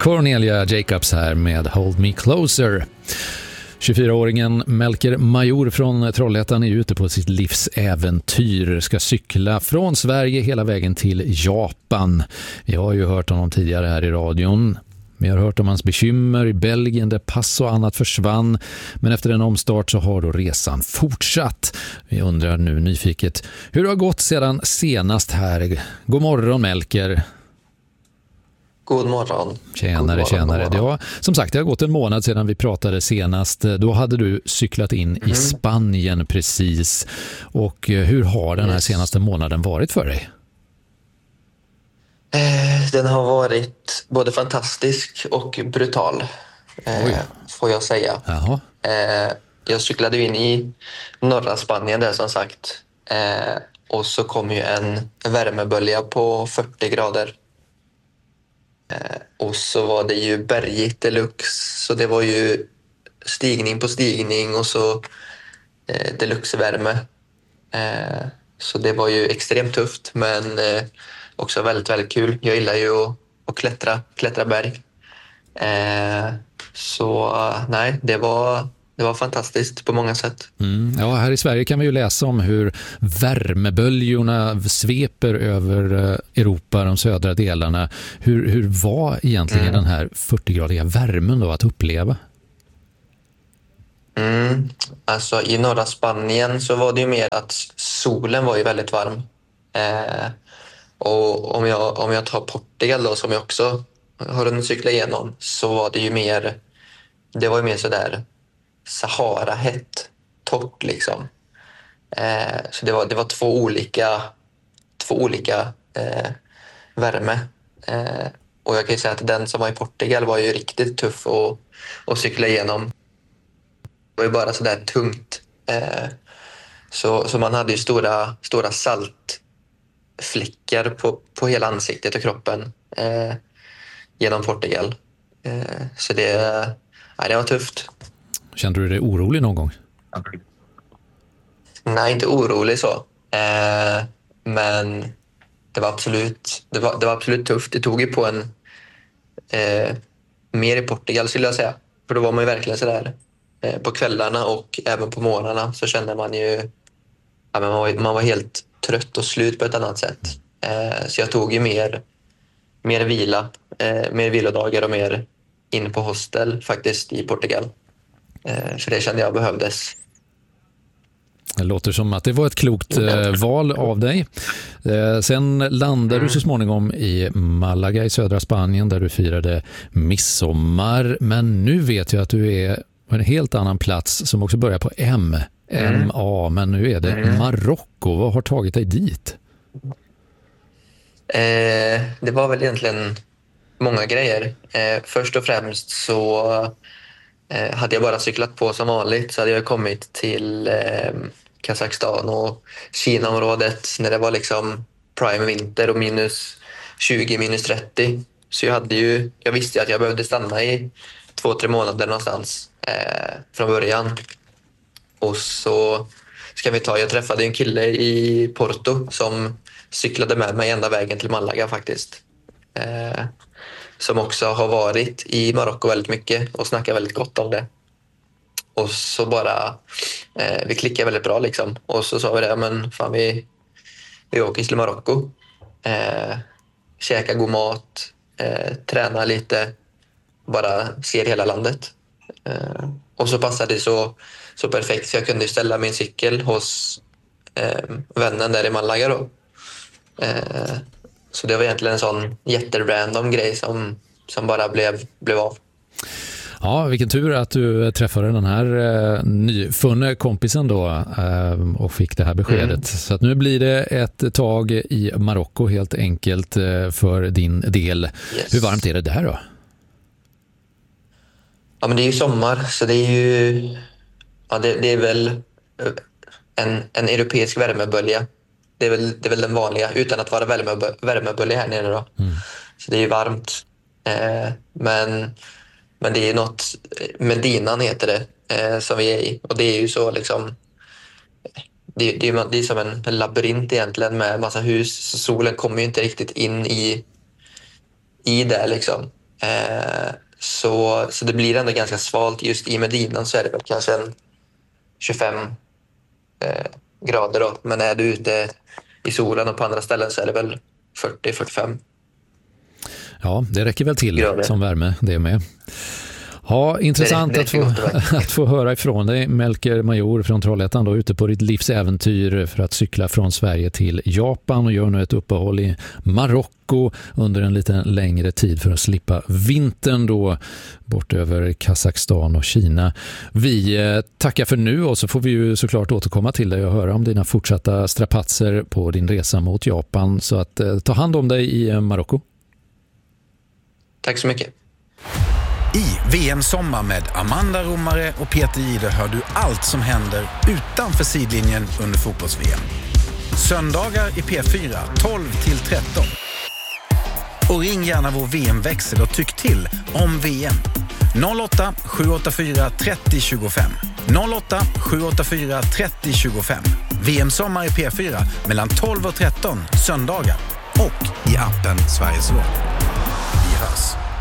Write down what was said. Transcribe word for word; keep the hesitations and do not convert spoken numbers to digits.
Cornelia Jacobs här med Hold Me Closer. tjugofyraåringen Melker Major från Trollhättan är ute på sitt livsäventyr. Ska cykla från Sverige hela vägen till Japan. Vi har ju hört honom tidigare här i radion. Vi har hört om hans bekymmer i Belgien där pass och annat försvann. Men efter en omstart så har då resan fortsatt. Vi undrar nu nyfiket hur det har gått sedan senast här. God morgon Melker. God morgon. Tjänare, God tjänare. God morgon. Ja, som sagt, det har gått en månad sedan vi pratade senast. Då hade du cyklat in mm. i Spanien precis. Och hur har den här yes. senaste månaden varit för dig? Eh, den har varit både fantastisk och brutal, eh, får jag säga. Jaha. Eh, jag cyklade in i norra Spanien där som sagt. Eh, och så kom ju en värmebölja på fyrtio grader. Eh, och så var det ju bergigt deluxe, så det var ju stigning på stigning och så eh, deluxe-värme. Eh, så det var ju extremt tufft, men eh, också väldigt, väldigt kul. Jag gillar ju att, att klättra, klättra berg. Eh, så nej, det var... Det var fantastiskt på många sätt. Mm. Ja, här i Sverige kan vi ju läsa om hur värmeböljorna sveper över Europa, de södra delarna. Hur, hur var egentligen mm. den här fyrtio-gradiga värmen då att uppleva? Mm. Alltså i norra Spanien så var det ju mer att solen var ju väldigt varm. Eh, och om jag, om jag tar Portugal då, som jag också har hunnit cykla igenom, så var det ju mer, det var ju mer sådär Sahara-hett, torrt liksom. Eh, så det var, det var två olika, två olika eh, värme. Eh, och jag kan ju säga att den som var i Portugal var ju riktigt tuff att, att cykla igenom. Det var ju bara sådär tungt. Eh, så, så man hade ju stora, stora saltfläckar på, på hela ansiktet och kroppen eh, genom Portugal. Eh, så det, ja, det var tufft. Kände du dig orolig någon gång? Nej, inte orolig så. Eh, men det var absolut det var, det var absolut tufft. Det tog ju på en eh, mer i Portugal skulle jag säga. För då var man ju verkligen sådär eh, på kvällarna och även på morgnarna så kände man ju ja, men man, var, man var helt trött och slut på ett annat sätt. Eh, så jag tog ju mer, mer vila, eh, mer vilodagar och mer in på hostel faktiskt i Portugal. För det kände jag behövdes. Det låter som att det var ett klokt eh, val av dig. Eh, sen landade mm. du så småningom i Malaga i södra Spanien där du firade midsommar. Men nu vet jag att du är på en helt annan plats som också börjar på M. Mm. M A, men nu är det mm. Marocko. Vad har tagit dig dit? Eh, det var väl egentligen många grejer. Eh, först och främst så hade jag bara cyklat på som vanligt så hade jag kommit till eh, Kazakstan och Kina-området när det var liksom prime vinter och minus tjugo, minus trettio. Så jag, hade ju, jag visste ju att jag behövde stanna i två, tre månader någonstans eh, från början. Och så ska vi ta, jag träffade en kille i Porto som cyklade med mig ända vägen till Malaga faktiskt. Eh, som också har varit i Marocko väldigt mycket och snackar väldigt gott om det. Och så bara, eh, vi klickade väldigt bra liksom. Och så sa vi det, men fan vi, vi åker till Marocko. Eh, käka god mat, eh, träna lite, bara ser hela landet. Eh, och så passade det så, så perfekt så jag kunde ställa min cykel hos eh, vännen där i Malaga då. Eh, Så det var egentligen en sån jätterandom grej som, som bara blev, blev av. Ja, vilken tur att du träffade den här eh, nyfunne kompisen då eh, och fick det här beskedet. Mm. Så att nu blir det ett tag i Marocko helt enkelt eh, för din del. Yes. Hur varmt är det där då? Ja, men det är ju sommar så det är ju ja, det, det är väl en, en europeisk värmebölja. Det är, väl, det är väl den vanliga, utan att vara värme, värmebölja här nere då. Mm. Så det är ju varmt. Eh, men, men det är ju något, Medinan heter det, eh, som vi är i. Och det är ju så liksom, det, det, är, det är som en labyrint egentligen med massa hus. Så solen kommer ju inte riktigt in i, i det liksom. Eh, så, så det blir ändå ganska svalt. Just i Medina så är det väl kanske en tjugofem eh, grader då. Men är du ute i solen och på andra ställen så är det väl fyrtio till fyrtiofem. Ja, det räcker väl till grader. Som värme det med. Ja, intressant det, det att, få, att få höra ifrån dig, Melker Major från Trollhättan, då, ute på ditt livsäventyr för att cykla från Sverige till Japan och gör nu ett uppehåll i Marocko under en lite längre tid för att slippa vintern då bort över Kazakstan och Kina. Vi eh, tackar för nu och så får vi ju såklart återkomma till dig och höra om dina fortsatta strapatser på din resa mot Japan. Så att eh, ta hand om dig i eh, Marocko. Tack så mycket. I V M-sommar med Amanda Romare och Peter Jihde hör du allt som händer utanför sidlinjen under fotbolls-V M. Söndagar i P fyra tolv till tretton. Och ring gärna vår V M-växel och tyck till om V M. noll åtta sju åtta fyra trettio tjugofem. noll åtta sju åtta fyra trettio tjugofem. V M-sommar i P fyra mellan tolv och tretton söndagar. Och i appen Sveriges Radio. Vi hörs.